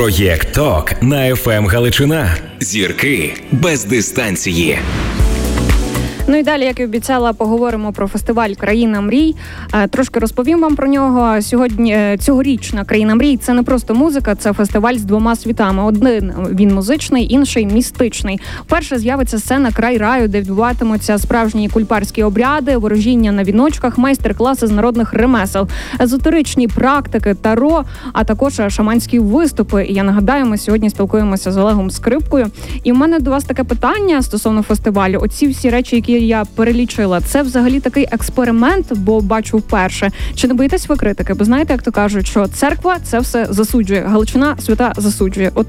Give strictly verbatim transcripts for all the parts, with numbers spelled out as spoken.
Проєкт ТОК на еф ем Галичина. Зірки без дистанції. Ну і далі, як і обіцяла, поговоримо про фестиваль «Країна мрій». Трошки розповім вам про нього. Сьогодні цьогорічна «Країна мрій» – це не просто музика, це фестиваль з двома світами. Один він музичний, інший містичний. Вперше з'явиться сцена «Край раю», де відбуватимуться справжні кульпарські обряди, ворожіння на віночках, майстер-класи з народних ремесел, езотеричні практики, таро, а також шаманські виступи. І я нагадаю, ми сьогодні спілкуємося з Олегом Скрипкою. І в мене до вас таке питання стосовно фестивалю. Оці всі речі, які я перелічила, це взагалі такий експеримент, бо бачу вперше. Чи не боїтесь ви критики? Бо знаєте, як то кажуть, що церква це все засуджує, Галичина свята засуджує. От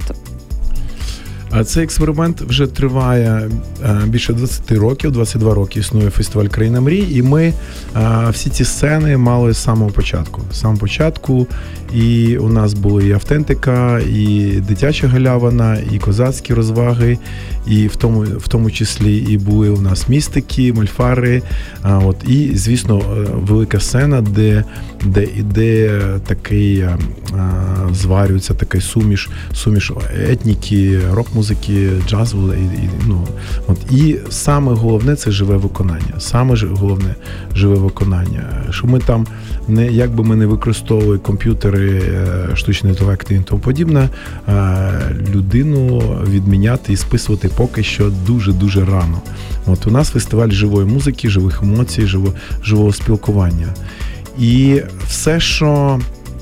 цей експеримент вже триває більше двадцять років, двадцять два роки існує фестиваль «Країна мрій», і ми всі ці сцени мали з самого початку. З самого початку і у нас були і автентика, і дитяча галявина, і козацькі розваги, і в тому, в тому числі і були у нас містики, мольфари, от, і, звісно, велика сцена, де, де іде такий, зварюється такий суміш, суміш етніки, рок-музики, джазу. І, і, ну, от, і саме головне – це живе виконання. Саме головне – живе виконання. Що ми там, не, як би ми не використовували комп'ютери, штучний інтелект і тому подібне, людину відміняти і списувати поки що дуже-дуже рано. От у нас фестиваль живої музики, живих емоцій, живо, живого спілкування. І все, що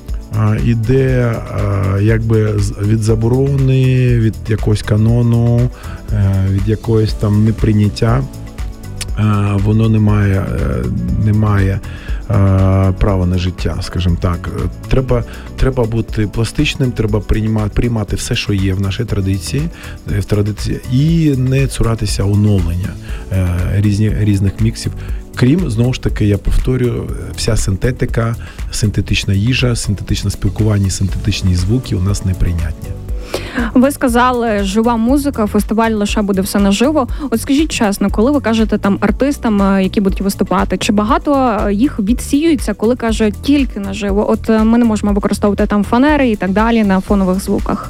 іде якби від заборони, від якогось канону, від якогось там неприйняття, воно не має, не має право на життя, скажімо так. Треба, треба бути пластичним, треба приймати, приймати все, що є в нашій традиції, в традиції, і не цуратися оновлення різні, різних міксів. Крім, знову ж таки, я повторюю, вся синтетика, синтетична їжа, синтетичне спілкування, синтетичні звуки у нас неприйнятні. Ви сказали, жива музика, фестиваль лише буде все наживо. От скажіть чесно, коли ви кажете там артистам, які будуть виступати, чи багато їх відсіюється, коли кажуть тільки наживо? От ми не можемо використовувати там фанери і так далі на фонових звуках.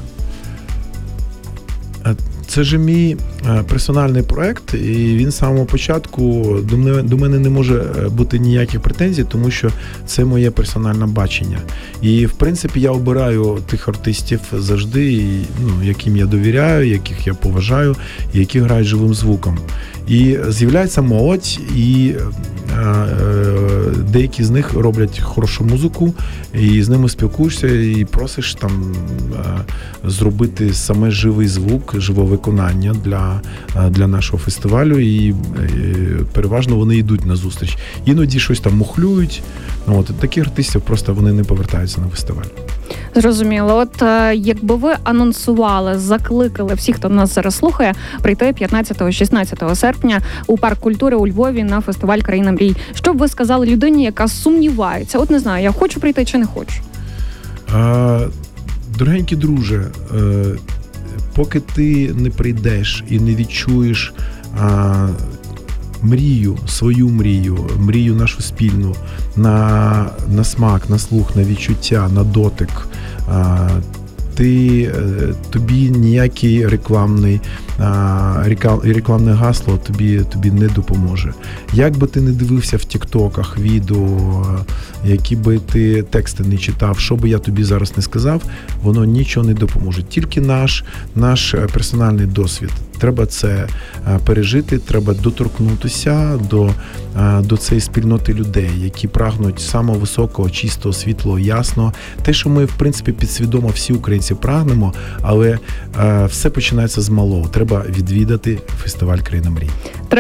Це ж мій персональний проект, і він з самого початку до мене, до мене не може бути ніяких претензій, тому що це моє персональне бачення. І, в принципі, я обираю тих артистів завжди, ну, яким я довіряю, яких я поважаю, і які грають живим звуком. І з'являється молодь, і деякі з них роблять хорошу музику, і з ними спілкуєшся, і просиш там зробити саме живий звук, живе виконання для, для нашого фестивалю, і, і переважно вони йдуть на зустріч. Іноді щось там мухлюють, от, таких артистів просто вони не повертаються на фестиваль. Зрозуміло. От якби ви анонсували, закликали всіх, хто нас зараз слухає, прийти п'ятнадцятого-шістнадцятого серпня у парк культури у Львові на фестиваль «Країна мрій», що б ви сказали людині, яка сумнівається? От не знаю, я хочу прийти чи не хочу? А, дорогенький друже, поки ти не прийдеш і не відчуєш а, мрію, свою мрію, мрію нашу спільну, на, на смак, на слух, на відчуття, на дотик, а, ти, тобі ніякий рекламний, рекламне гасло тобі, тобі не допоможе. Як би ти не дивився в тіктоках відео, які би ти тексти не читав, що би я тобі зараз не сказав, воно нічого не допоможе. Тільки наш, наш персональний досвід. Треба це пережити, треба доторкнутися до, до цієї спільноти людей, які прагнуть самого високого, чистого, світлого, ясного. Те, що ми, в принципі, підсвідомо всі українці прагнемо, але все починається з малого. Треба відвідати фестиваль «Країна мрій».